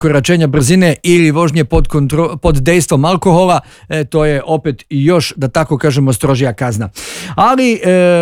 prekoračenja brzine ili vožnje pod dejstvom alkohola, to je opet još, da tako kažemo, strožija kazna. Ali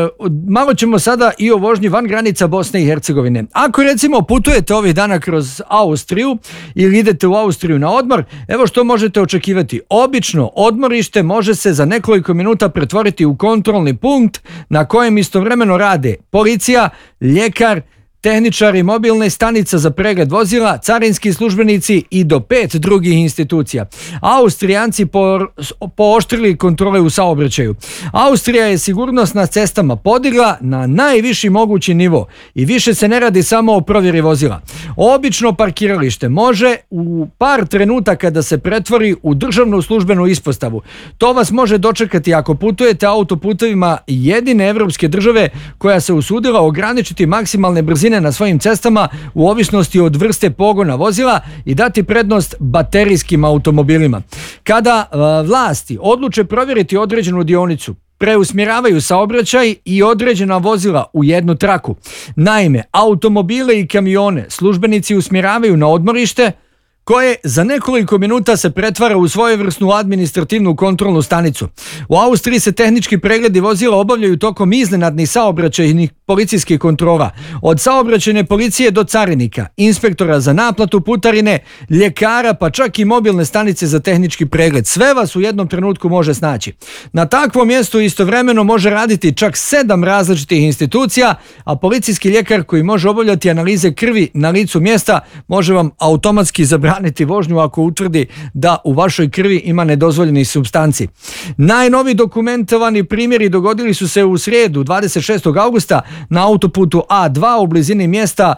malo ćemo sada i o vožnji van granica Bosne i Hercegovine. Ako recimo putujete ovih dana kroz Austriju ili idete u Austriju na odmor, evo što možete očekivati. Obično odmorište može se za nekoliko minuta pretvoriti u kontrolni punkt na kojem istovremeno rade policija, ljekar, tehničari mobilne stanice za pregled vozila, carinski službenici i do 5 drugih institucija. Austrijanci pooštrili kontrole u saobraćaju. Austrija je sigurnost na cestama podigla na najviši mogući nivo i više se ne radi samo o provjeri vozila. Obično parkiralište može u par trenutaka da se pretvori u državnu službenu ispostavu. To vas može dočekati ako putujete autoputevima jedine evropske države koja se usudila ograničiti maksimalne brzine na svojim cestama u ovisnosti od vrste pogona vozila i dati prednost baterijskim automobilima. Kada vlasti odluče provjeriti određenu dionicu, preusmjeravaju saobraćaj i određena vozila u jednu traku. Naime, automobile i kamione službenici usmjeravaju na odmorište koje za nekoliko minuta se pretvara u svojevrsnu administrativnu kontrolnu stanicu. U Austriji se tehnički pregledi vozila obavljaju tokom iznenadnih saobraćajnih policijskih kontrola. Od saobraćajne policije do carinika, inspektora za naplatu putarine, ljekara pa čak i mobilne stanice za tehnički pregled. Sve vas u jednom trenutku može snaći. Na takvom mjestu istovremeno može raditi čak 7 različitih institucija, a policijski ljekar koji može obavljati analize krvi na licu mjesta može vam automatski zabraniti vožnju ako utvrdi da u vašoj krvi ima nedozvoljenih supstanci. Najnoviji dokumentovani primjeri dogodili su se u srijedu 26. augusta na autoputu A2 u blizini mjesta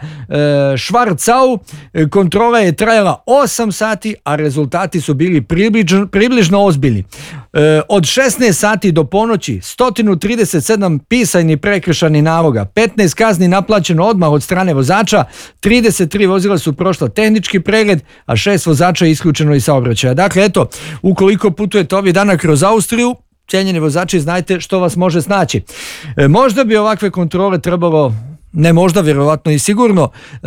Schwarzau. Kontrola je trajala 8 sati, a rezultati su bili približno ozbiljni. Od 16 sati do ponoći 137 pisanih prekršajnih naloga, 15 kazni naplaćeno odmah od strane vozača, 33 vozila su prošla tehnički pregled, a 6 vozača je isključeno iz saobraćaja. Dakle, eto, ukoliko putujete ovih dana kroz Austriju, cijenjeni vozači, znajte što vas može snaći. Možda bi ovakve kontrole trebalo, ne možda, vjerovatno i sigurno,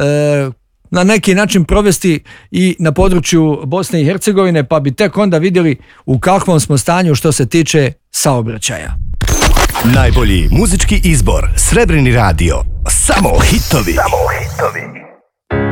na neki način provesti i na području Bosne i Hercegovine, pa bi tek onda vidjeli u kakvom smo stanju što se tiče saobraćaja. Najbolji muzički izbor, Srebrni radio, samo hitovi.